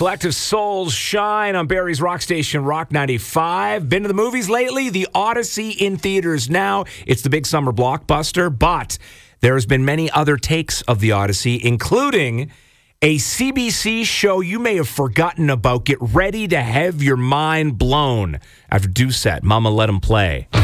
Collective Souls Shine on Barrie's Rock Station, Rock 95. Been to the movies lately? The Odyssey in theaters now. It's the big summer blockbuster, but there has been many other takes of the Odyssey, including a CBC show you may have forgotten about. Get ready to have your mind blown after Doucette, Mama Let 'Em Play.